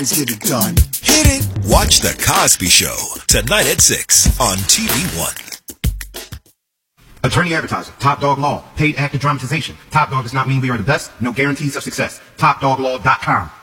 Let's get it done. Hit it. Watch The Cosby Show tonight at 6 on TV One. Attorney advertiser, Top Dog Law, paid actor dramatization. Top Dog does not mean we are the best, no guarantees of success. TopDogLaw.com.